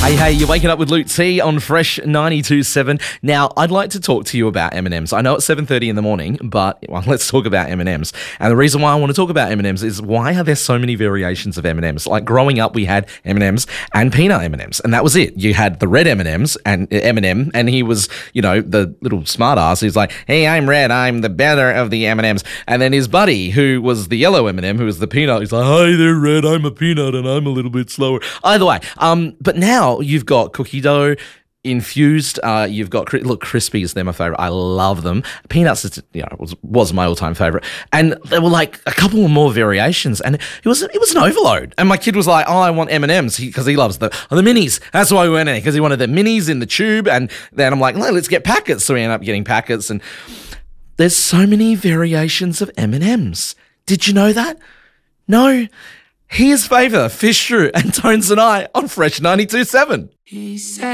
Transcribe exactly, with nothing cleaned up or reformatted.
Hey, hey, you're waking up with Luke T on Fresh ninety-two point seven. Now, I'd like to talk to you about M and M's. I know it's seven thirty in the morning, but well, let's talk about M and M's. And the reason why I want to talk about M and M's is why are there so many variations of M and M's? Like growing up, we had M and M's and peanut M and M's, and that was it. You had the red M and M's and uh, M and M, and he was, you know, the little smart ass. He's like, hey, I'm red, I'm the better of the M and M's. And then his buddy, who was the yellow M and M, who was the peanut, he's like, hi, they're red, I'm a peanut, and I'm a little bit slower. Either way, um, but now you've got cookie dough, infused, uh, you've got, look, Crispies, they're my favorite. I love them. Peanuts, is, you know, was, was my all-time favorite. And there were like a couple more variations, and it was it was an overload. And my kid was like, oh, I want M and M's because he, he loves the oh, the minis. That's why we went in because he wanted the minis in the tube. And then I'm like, no, let's get packets. So we ended up getting packets. And there's so many variations of M and M's. Did you know that? No. Here's Favour, Fish Drew, and Tones and I on Fresh ninety-two point seven.